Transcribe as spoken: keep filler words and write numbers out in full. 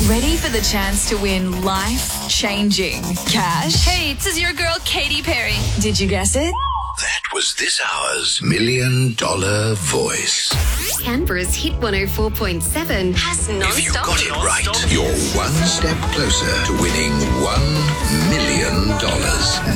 Ready for the chance to win life-changing cash? Hey, this is your girl, Katy Perry. Did you guess it? That was this hour's Million Dollar Voice. Canberra's Hit one oh four point seven has non-stop. If you got it right, you're one step closer to winning one million dollars.